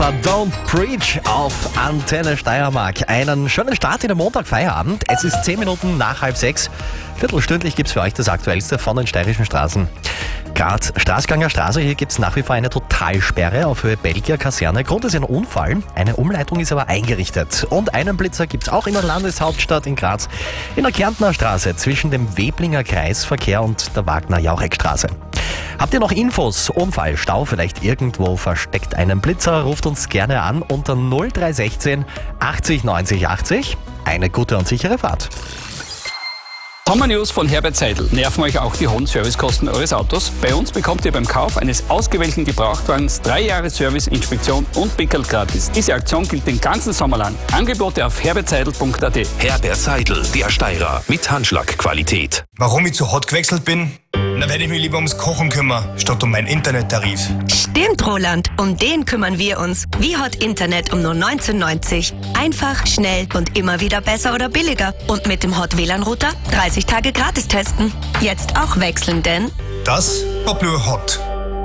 war Don't Preach auf Antenne Steiermark. Einen schönen Start in den Montag-Feierabend. Es ist 10 Minuten nach 5:30. Viertelstündlich gibt es für euch das Aktuellste von den steirischen Straßen. Graz Straßganger Straße, hier gibt es nach wie vor eine Totalsperre auf Höhe Belgier Kaserne. Grund ist ein Unfall, eine Umleitung ist aber eingerichtet. Und einen Blitzer gibt es auch in der Landeshauptstadt in Graz, in der Kärntner Straße zwischen dem Weblinger Kreisverkehr und der Wagner-Jauregg-Straße. Habt ihr noch Infos? Unfall, Stau, vielleicht irgendwo versteckt einen Blitzer? Ruft uns gerne an unter 0316 80 90 80. Eine gute und sichere Fahrt. Sommer-News von Herbert Seidel. Nerven euch auch die hohen Servicekosten eures Autos? Bei uns bekommt ihr beim Kauf eines ausgewählten Gebrauchtwagens 3 Jahre Service, Inspektion und Pickel gratis. Diese Aktion gilt den ganzen Sommer lang. Angebote auf herbertseidel.at. Herbert Seidel, der Steirer, mit Handschlagqualität. Warum ich zu hot gewechselt bin? Da werde ich mich lieber ums Kochen kümmern, statt um meinen Internettarif. Stimmt, Roland. Um den kümmern wir uns. Wie Hot Internet um nur 19,90. Einfach, schnell und immer wieder besser oder billiger. Und mit dem Hot WLAN-Router 30 Tage gratis testen. Jetzt auch wechseln, denn Das war Blue Hot.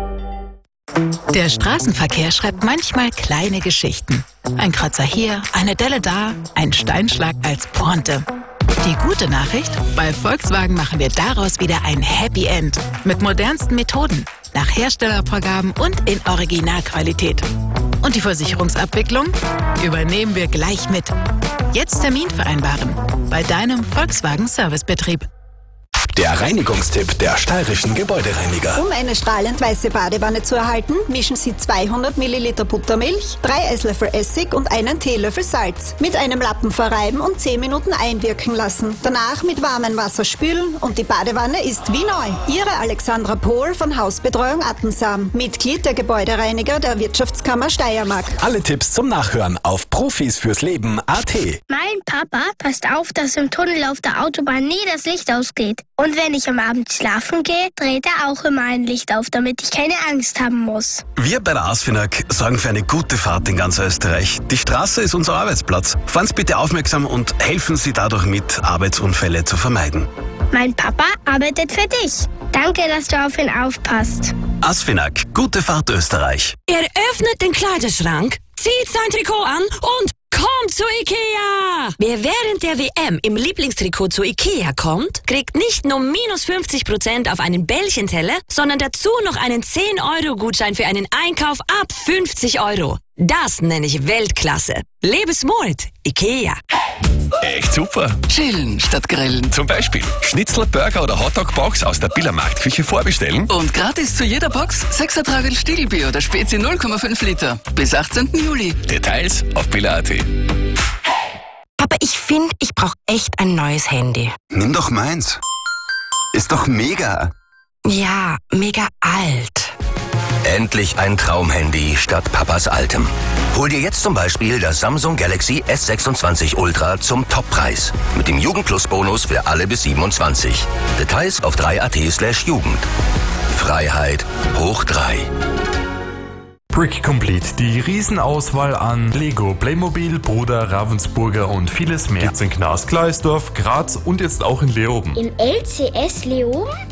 Der Straßenverkehr schreibt manchmal kleine Geschichten. Ein Kratzer hier, eine Delle da, ein Steinschlag als Pointe. Die gute Nachricht? Bei Volkswagen machen wir daraus wieder ein Happy End. Mit modernsten Methoden, nach Herstellervorgaben und in Originalqualität. Und die Versicherungsabwicklung übernehmen wir gleich mit. Jetzt Termin vereinbaren bei deinem Volkswagen Servicebetrieb. Der Reinigungstipp der steirischen Gebäudereiniger. Um eine strahlend weiße Badewanne zu erhalten, mischen Sie 200 Milliliter Buttermilch, 3 Esslöffel Essig und einen Teelöffel Salz. Mit einem Lappen verreiben und 10 Minuten einwirken lassen. Danach mit warmem Wasser spülen und die Badewanne ist wie neu. Ihre Alexandra Pohl von Hausbetreuung Attensam, Mitglied der Gebäudereiniger der Wirtschaftskammer Steiermark. Alle Tipps zum Nachhören auf profisfürsleben.at. Mein Papa passt auf, dass im Tunnel auf der Autobahn nie das Licht ausgeht. Und wenn ich am Abend schlafen gehe, dreht er auch immer ein Licht auf, damit ich keine Angst haben muss. Wir bei der ASFINAG sorgen für eine gute Fahrt in ganz Österreich. Die Straße ist unser Arbeitsplatz. Fahren Sie bitte aufmerksam und helfen Sie dadurch mit, Arbeitsunfälle zu vermeiden. Mein Papa arbeitet für dich. Danke, dass du auf ihn aufpasst. ASFINAG, gute Fahrt Österreich. Er öffnet den Kleiderschrank, zieht sein Trikot an und kommt zu Ikea! Wer während der WM im Lieblingstrikot zu Ikea kommt, kriegt nicht nur minus 50% auf einen Bällchenteller, sondern dazu noch einen 10-Euro-Gutschein für einen Einkauf ab 50 Euro. Das nenne ich Weltklasse. Lebe smart, Ikea. Echt super. Chillen statt grillen. Zum Beispiel Schnitzel, Burger oder Hotdog-Box aus der Billermarktküche vorbestellen. Und gratis zu jeder Box 6er Tragel Stiegelbier oder Spezi 0,5 Liter. Bis 18. Juli. Details auf biller.at. Papa, ich finde, ich brauche echt ein neues Handy. Nimm doch meins. Ist doch mega. Ja, mega alt. Endlich ein Traumhandy statt Papas altem. Hol dir jetzt zum Beispiel das Samsung Galaxy S26 Ultra zum Toppreis. Mit dem Jugend-Plus-Bonus für alle bis 27. Details auf 3.at/Jugend. Freiheit hoch 3. Brick Complete, die Riesenauswahl an Lego, Playmobil, Bruder, Ravensburger und vieles mehr. Gibt's in Gnas-Gleisdorf, Graz und jetzt auch in Leoben. In LCS Leoben?